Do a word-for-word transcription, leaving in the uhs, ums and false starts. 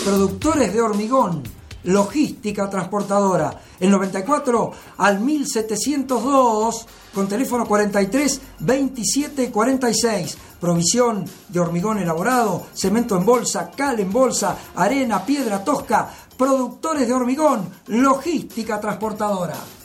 Productores de hormigón, logística transportadora. El noventa y cuatro al mil setecientos dos con teléfono cuarenta y tres veintisiete cuarenta y seis. Provisión de hormigón elaborado, cemento en bolsa, cal en bolsa, arena, piedra tosca. Productores de hormigón, logística transportadora.